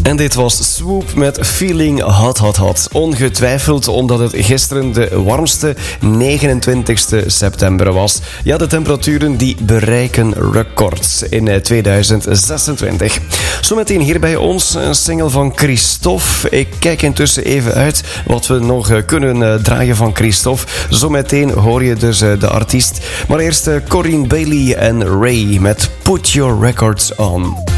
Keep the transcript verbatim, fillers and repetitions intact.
En dit was Swoop met Feeling Hot Hot Hot. Ongetwijfeld omdat het gisteren de warmste negenentwintigste september was. Ja, de temperaturen die bereiken records in tweeduizend zesentwintig. Zometeen hier bij ons een single van Christophe. Ik kijk intussen even uit wat we nog kunnen draaien van Christophe. Zometeen hoor je dus de artiest. Maar eerst Corinne Bailey en Ray met Put Your Records On.